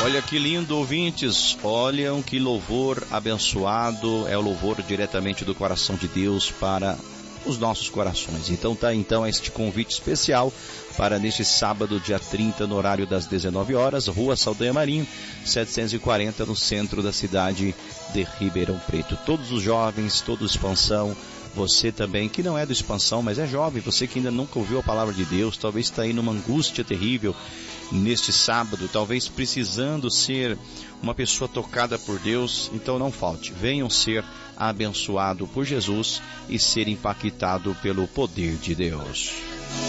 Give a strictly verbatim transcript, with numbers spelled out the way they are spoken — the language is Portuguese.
Olha que lindo, ouvintes, olham que louvor abençoado, é o louvor diretamente do coração de Deus para os nossos corações. Então tá então este convite especial para neste sábado, dia trinta, no horário das dezenove horas, Rua Saldanha Marinho, setecentos e quarenta, no centro da cidade de Ribeirão Preto. Todos os jovens, toda expansão, você também, que não é do Expansão, mas é jovem, você que ainda nunca ouviu a palavra de Deus, talvez está aí numa angústia terrível neste sábado, talvez precisando ser uma pessoa tocada por Deus, então não falte, venham ser abençoados por Jesus e ser impactado pelo poder de Deus.